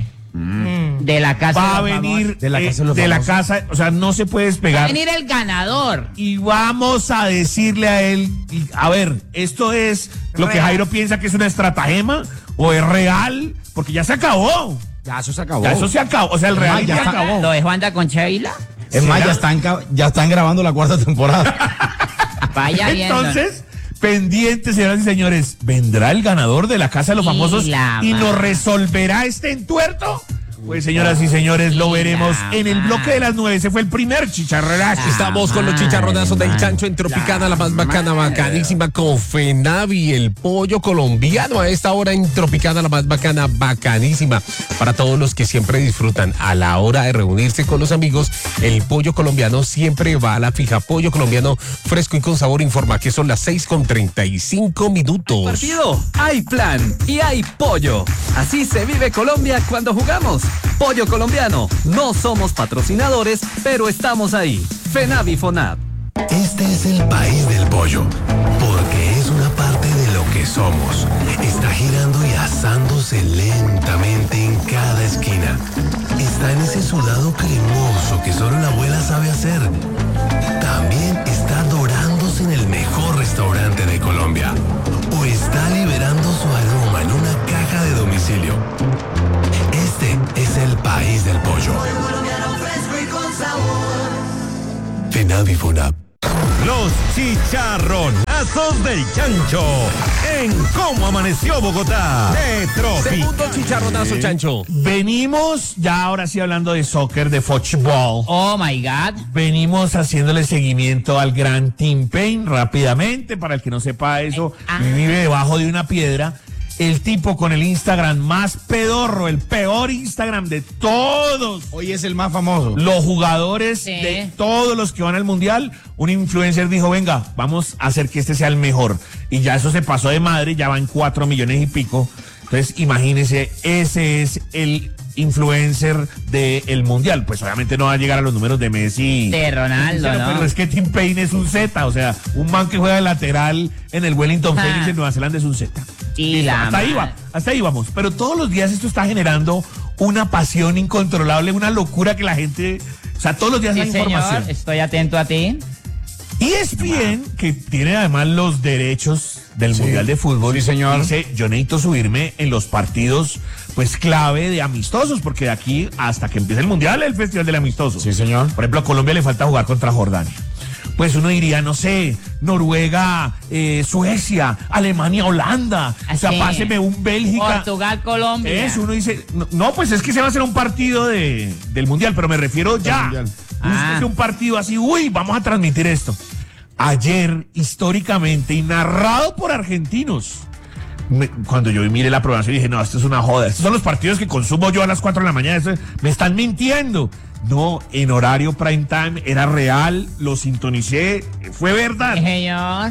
De la casa. Va a de los venir De la eh, casa de los de la famosos. casa, o sea, no se puede Va a despegar. venir el ganador. Y vamos a decirle a él, y, a ver, ¿esto es lo que Real. Jairo piensa que es una estratagema o es real? Porque ya se acabó. Ya, eso se acabó. Ya eso se acabó. O sea, el real Ah, ya ya se está. acabó. Lo de Juanda con Sheila. Es más, ¿Será? ya están, ca- ya están grabando la cuarta temporada. Vaya viendo. Entonces, pendientes, señoras y señores, ¿vendrá el ganador de la Casa de los Y Famosos la y nos madre. resolverá este entuerto? Pues, señoras y señores, lo Y veremos la en el bloque madre. de las nueve. Ese fue el primer chicharronazo. Estamos con los madre, chicharronazos del madre. chancho en Tropicana, la más bacana, bacanísima, con Fenavi, el pollo colombiano a esta hora en Tropicana, la más bacana, bacanísima. Para todos los que siempre disfrutan a la hora de reunirse con los amigos, el pollo colombiano siempre va a la fija. Pollo colombiano fresco y con sabor, informa que son las seis con treinta y cinco minutos. Partido, hay plan y hay pollo. Así se vive Colombia cuando jugamos. Pollo colombiano. No somos patrocinadores, pero estamos ahí. Fenavi Fonab. Este es el país del pollo, porque es una parte de lo que somos. Está girando y asándose lentamente en cada esquina. Está en ese sudado cremoso que solo la abuela sabe hacer. También está dorándose en el mejor restaurante de Colombia. O está liberando su aroma en una caja de FENAVI FONAP. Los chicharronazos del Chancho en Cómo Amaneció Bogotá de Tropical. Segundo chicharronazo, Chancho. Venimos ya ahora sí hablando de soccer, de fútbol. Oh my God. Venimos haciéndole seguimiento al gran Tim Payne rápidamente. Para el que no sepa eso, Ah. vive debajo de una piedra. El tipo con el Instagram más pedorro, el peor Instagram de todos. Hoy es el más famoso. Los jugadores Sí. de todos los que van al mundial, un influencer dijo, venga, vamos a hacer que este sea el mejor. Y ya eso se pasó de madre, ya van cuatro millones y pico. Entonces, imagínense, ese es el influencer del mundial. Pues obviamente no va a llegar a los números de Messi. De Ronaldo, Pero, ¿no? pero es que Tim Payne es un Z, o sea, un man que juega de lateral en el Wellington Ah. Phoenix en Nueva Zelanda es un Z. Y Listo, la hasta ahí madre. va, hasta ahí vamos. Pero todos los días esto está generando una pasión incontrolable, una locura que la gente, o sea, todos los días Sí, hay señor, información. estoy atento a ti. Y E S P N, que tiene además los derechos del Sí. Mundial de Fútbol, Sí, señor. dice, yo necesito subirme en los partidos, pues, clave de amistosos, porque de aquí hasta que empiece el Mundial, el Festival del Amistoso. Sí, señor. Por ejemplo, a Colombia le falta jugar contra Jordania. Pues uno diría, no sé, Noruega, eh, Suecia, Alemania, Holanda. O sea, Así. páseme un Bélgica. Portugal, Colombia. Eso, uno dice, no, no, pues es que se va a hacer un partido de, del Mundial, pero me refiero ya. Mundial. Ah. Búsquese un partido así, uy, vamos a transmitir esto. Ayer, históricamente, y narrado por argentinos, me- cuando yo miré la programación dije, no, esto es una joda. Estos son los partidos que consumo yo a las cuatro de la mañana. Esto es- me están mintiendo. No, en horario prime time, era real, lo sintonicé, fue verdad. Sí, señor.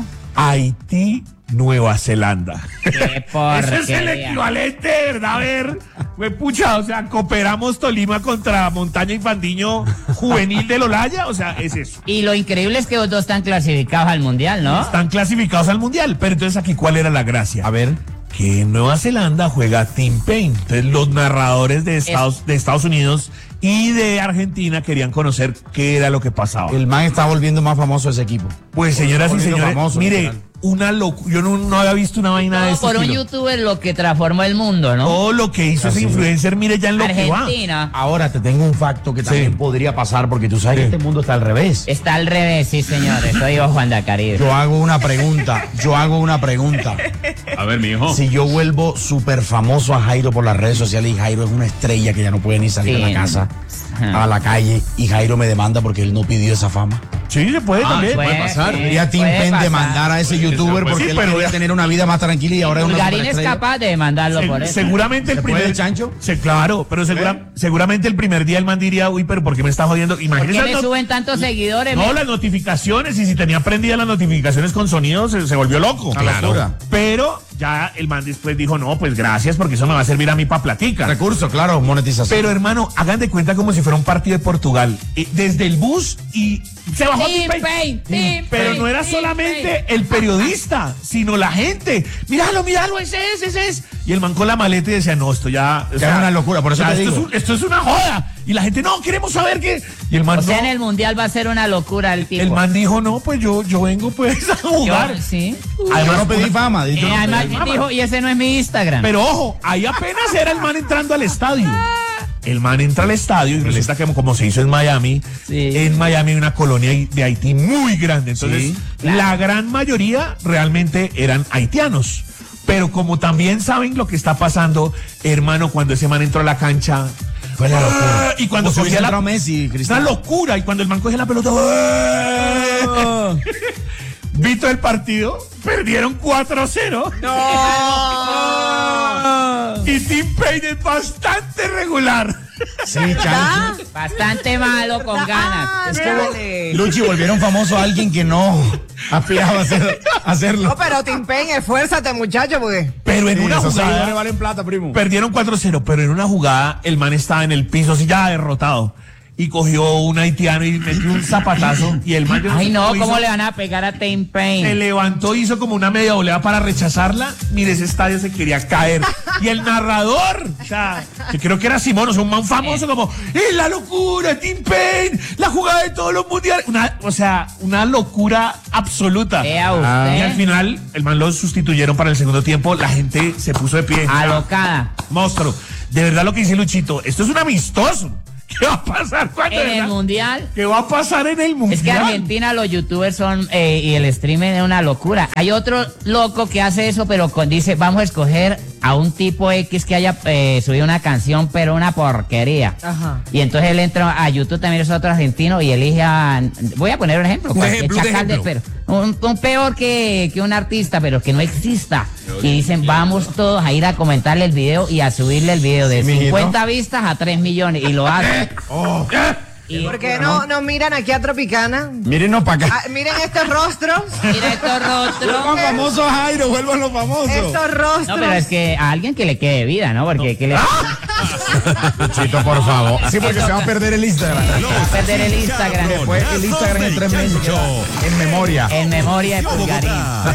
Haití, Nueva Zelanda. Qué Ese es el porquería. equivalente, de ¿verdad? A ver, fue pucha, o sea, cooperamos Tolima contra Montaña y Fandiño Juvenil del Olaya, o sea, es eso. Y lo increíble es que los dos están clasificados al mundial, ¿no? Están clasificados al Mundial, pero entonces aquí, ¿cuál era la gracia? A ver. Que en Nueva Zelanda juega Tim Payne. Entonces los narradores de Estados, de Estados Unidos y de Argentina querían conocer qué era lo que pasaba. El man está volviendo más famoso ese equipo. Pues señoras y Volviendo señores, famoso, mire, literal. una locura. Yo no, no había visto una vaina de Todo este por un estilo. youtuber lo que transformó el mundo, ¿no? Todo lo que hizo ese Así. influencer, mire ya en lo que va. Argentina. Ahora te tengo un facto que también Sí. podría pasar porque tú sabes que este mundo está al revés. Está al revés, sí, señor. Eso dijo Juan de Acaribe. Yo hago una pregunta, yo hago una pregunta. A ver, mi hijo. Si yo vuelvo súper famoso a Jairo por las redes sociales y Jairo es una estrella que ya no puede ni salir Sí. a la casa, Ajá. a la calle, y Jairo me demanda porque él no pidió esa fama. Sí, se puede Ah, también. puede pasar. sí, Quería Tim puede Payne pasar. demandar a ese youtuber pues porque sí, él pero quería ya- tener una vida más tranquila y ahora es una Bulgarín es superestrella. capaz de demandarlo Se- por eso. seguramente el ¿Se primer puede, Chancho? Se- claro, pero segura- seguramente el primer día el man diría, uy, pero ¿por qué me está jodiendo? ¿Por Imagínese. qué le las not- suben tantos seguidores? No, Me- las notificaciones, y si tenía prendidas las notificaciones con sonido, se, se volvió loco. Una locura. Pero ya el man después dijo, no, pues gracias, porque eso me va a servir a mí para platica. Recurso, claro, monetización. Pero hermano, hagan de cuenta como si fuera un partido de Portugal. Eh, desde el bus y se bajó Tim Tim Payne. Payne, Tim Pero Payne, no era Tim solamente Payne. el periodista, sino la gente. Míralo, míralo, ese es, ese es. Y el man con la maleta y decía, no, esto ya... o Ya es una locura, por eso o sea, te esto, digo. Es un- esto es una joda. Y la gente, no, queremos saber qué. Y el man, O sea, no. en el mundial va a ser una locura el tipo. El man dijo, no, pues yo, yo vengo pues a Yo- jugar. sí. Yo no pedí una- fama. Eh, yo no además pedí fama. dijo, y ese no es mi Instagram. Pero ojo, ahí apenas era el man entrando al estadio. El man entra al estadio y resulta que como se hizo en Miami, Sí. en Miami hay una colonia de Haití muy grande. Entonces, Sí, la gran mayoría realmente eran haitianos. Pero como también saben lo que está pasando, hermano, cuando ese man entró a la cancha... Fue la locura. ¡ah! Y cuando Como si hubiese cogía la... entrado Messi, Una Cristiano. locura. Y cuando el man coge la pelota... ¡ah! Vito el partido, perdieron cuatro a cero. Y Tim Payne es bastante regular. Sí, Chancho. Bastante malo con ganas. Es que Luchi, volvieron famoso a alguien que no aspiraba a, hacer- a hacerlo. No, pero Tim Payne, esfuérzate, muchacho, porque. Pero en Sí, una esos seguidores jugada valen plata, primo. perdieron cuatro cero, pero en una jugada el man estaba en el piso así ya derrotado. Y cogió un haitiano y metió un zapatazo. Y el man, yo Ay, sé no, hizo, ¿cómo le van a pegar a Tim se Payne? levantó, hizo como una media volea para rechazarla. Mire, ese estadio se quería caer. Y el narrador, o sea, que creo que era Simón, o sea, un man famoso, como, ¡es la locura, Tim Payne! La jugada de todos los mundiales. Una, o sea, una locura absoluta. Vea usted. Y al final, el man lo sustituyeron para el segundo tiempo. La gente se puso de pie. Alocada. Monstruo. De verdad lo que dice Luchito, esto es un amistoso. ¿Qué va a pasar cuando En el mundial. ¿Qué va a pasar en el mundial? Es que Argentina, los youtubers son, eh, y el streaming es una locura. Hay otro loco que hace eso, pero con, dice, vamos a escoger a un tipo X que haya eh, subido una canción, pero una porquería. Ajá. Y entonces él entra a YouTube, también es otro argentino, y elige a, voy a poner un ejemplo. Un cualquier ejemplo, un chacal de ejemplo. espero. Un, un peor que, que un artista, pero que no exista. Y dicen, vamos todos a ir a comentarle el video y a subirle el video de mijito. cincuenta vistas a tres millones. Y lo hacen. Oh. Y, ¿Por qué no, no miran aquí a Tropicana? Mírenos para acá. Ah, miren estos rostros. mira estos rostros. Vuelvan famosos, Jairo, vuelvan los famosos. Estos rostros. No, pero es que a alguien que le quede vida, ¿no? Porque que le va Chito, por favor. Sí, porque se va a perder el Instagram. a perder el Instagram. Después el Instagram en tres meses queda en memoria. En memoria de Pulgarín.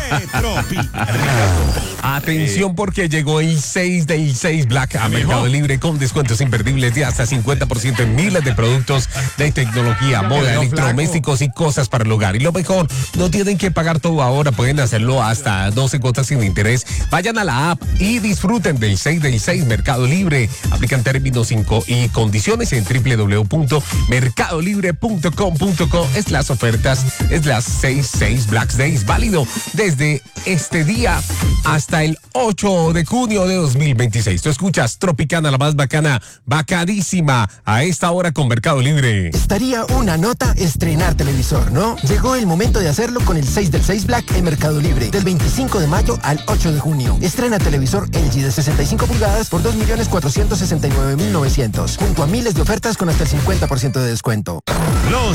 Atención porque llegó el seis del seis Black a Mercado Libre con descuentos imperdibles de hasta cincuenta por ciento en miles de productos de tecnología, moda, quedó electrodomésticos y cosas para el hogar. Y lo mejor, no tienen que pagar todo ahora, pueden hacerlo hasta doce cuotas sin interés. Vayan a la app y disfruten del seis del seis Mercado Libre. Aplican términos cinco y condiciones en w w w punto mercado libre punto com punto co. Es las ofertas, es las seis seis Black Days, válido desde este día hasta el ocho de junio de dos mil veintiséis. Tú escuchas Tropicana, la más bacana, bacadísima, a esta hora con Mercado Libre. Estaría una nota estrenar televisor, ¿no? Llegó el momento de hacerlo con el seis del seis Black en Mercado Libre. Del veinticinco de mayo al ocho de junio. Estrena televisor L G de sesenta y cinco pulgadas por dos millones cuatrocientos sesenta y nueve mil novecientos. Junto a miles de ofertas con hasta el cincuenta por ciento de descuento. Los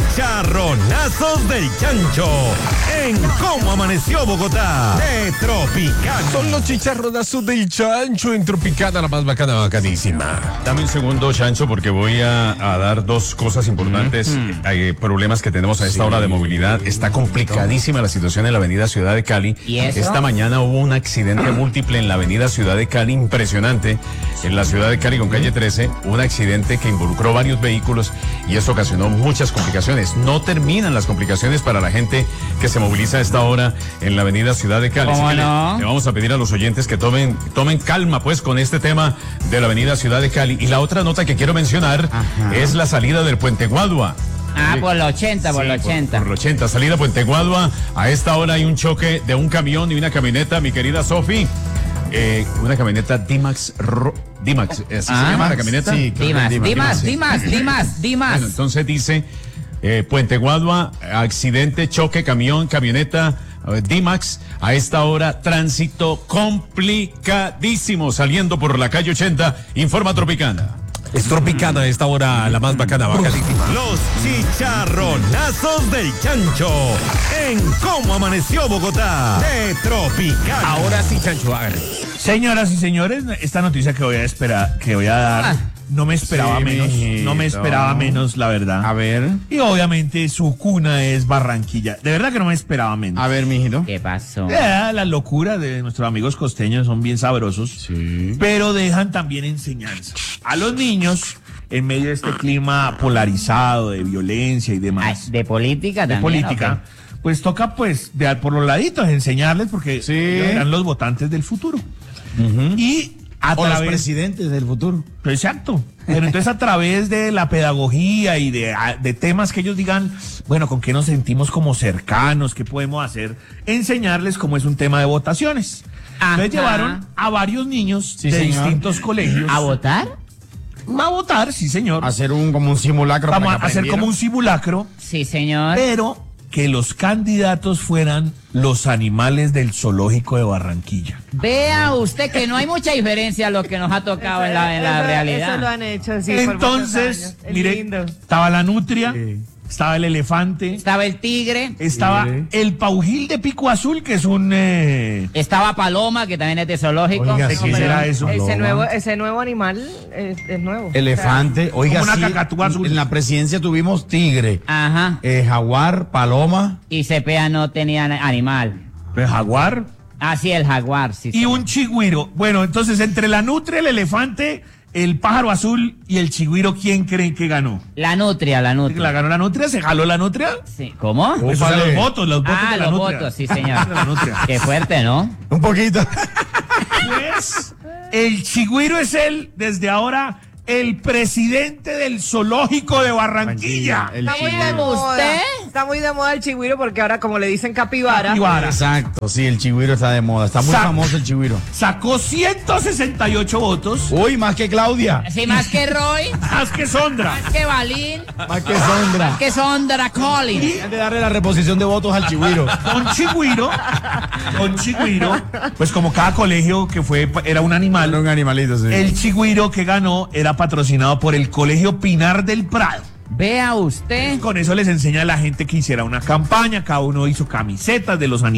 chicharronazos del Chancho. En Cómo Amaneció Bogotá. De Tropicana. Son los chicharronazos del Chancho en Tropicana, la más bacana, bacadísima. Dame un segundo, Chancho, porque voy a, a dar dos cosas importantes. Mm-hmm. Hay problemas que tenemos a esta sí. hora de movilidad. Está complicadísima la situación en la avenida Ciudad de Cali. ¿Y eso? Esta mañana hubo un accidente múltiple en la avenida Ciudad de Cali, impresionante. En la Ciudad de Cali con calle trece, un accidente que involucró varios vehículos y eso ocasionó muchas complicaciones. No terminan las complicaciones para la gente que se moviliza a esta hora en la avenida Ciudad de Cali. ¿Cómo Así que no? le, le vamos a pedir a los oyentes que tomen, tomen calma pues con este tema de la avenida Ciudad de Cali. Y la otra nota que quiero mencionar Ajá. es la salida del Puente Guadua. Ah, por la ochenta, por sí, la ochenta. Por, por la ochenta, salida Puente Guadua. A esta hora hay un choque de un camión y una camioneta, mi querida Sofi. Eh, una camioneta D-Max, ro, D-Max, ¿así ah, se llama la camioneta? Sí, Dimas, Dimas, Dimas, Dimas, Dimas. Bueno, entonces dice, eh, Puente Guadua, accidente, choque, camión, camioneta, eh, D-Max. A esta hora, tránsito complicadísimo, saliendo por la calle ochenta, informa Tropicana. Es Tropicana a esta hora, la más bacana, bacadísima. Los chicharronazos del Chancho. En Cómo Amaneció Bogotá. De Tropicana. Ahora sí, Chancho, a ver. Señoras y señores, esta noticia que voy a esperar, que voy a dar, ah, no me esperaba sí, menos, mijito. no me esperaba menos, la verdad. A ver. Y obviamente su cuna es Barranquilla. De verdad que no me esperaba menos. A ver, mijito. ¿Qué pasó? Eh, la locura de nuestros amigos costeños son bien sabrosos, sí. pero dejan también enseñanza a los niños en medio de este clima polarizado de violencia y demás. Ay, de política de también. De política. Okay. Pues toca pues de por los laditos enseñarles porque sí. serán los votantes del futuro. Uh-huh. Y a o través, los presidentes del futuro. Exacto. Pero entonces a través de la pedagogía y de, de temas que ellos digan, bueno, con qué nos sentimos como cercanos, qué podemos hacer, enseñarles cómo es un tema de votaciones. Ajá. Entonces llevaron a varios niños sí, de señor. distintos colegios. ¿A votar? A votar, sí, señor. Hacer un como un simulacro. Vamos a hacer como un simulacro. Sí, señor. Pero que los candidatos fueran los animales del zoológico de Barranquilla. Vea usted que no hay mucha diferencia a lo que nos ha tocado en la, en la eso, realidad. Eso lo han hecho, sí. Entonces, mire, lindo. Estaba la nutria, sí. estaba el elefante, estaba el tigre, estaba sí. el paujil de pico azul, que es un... Eh... Estaba paloma, que también es de zoológico. Oiga, ¿qué será eso? Ese nuevo, ese nuevo animal es, es nuevo. Elefante, o sea, oiga, una sí, cacatúa azul. En la presidencia tuvimos tigre, ajá, eh, jaguar, paloma. Y Cepeda no tenía animal. ¿El jaguar? Ah, sí, el jaguar, sí. Y sí. un chigüiro. Bueno, entonces, entre la nutria, el elefante, el pájaro azul y el chigüiro, ¿quién creen que ganó? La nutria, la nutria. ¿La ganó la nutria? ¿Se jaló la nutria? Sí. ¿Cómo? O sea, los votos, los votos ah, de la los nutria. votos, sí, señor. la nutria. Qué fuerte, ¿no? Un poquito. Pues, el chigüiro es él, desde ahora, el presidente del zoológico de Barranquilla. Está muy de moda. ¿Usted? Está muy de moda el chigüiro porque ahora, como le dicen capibara. Capibara. Exacto, sí, el chigüiro está de moda. Está muy Sa- famoso el chigüiro. Sacó ciento sesenta y ocho votos. Uy, más que Claudia. Sí, más que Roy, Más que Sondra. más que Balín, Más que Sondra. más que Sondra Collins. Hay que darle la reposición de votos al chigüiro. Don Chigüiro, Don Chigüiro, pues como cada colegio que fue, era un animal, Un animalito, sí. el Chigüiro que ganó era patrocinado por el Colegio Pinar del Prado. Vea usted. Con eso les enseña a la gente que hiciera una campaña, cada uno hizo camisetas de los animales.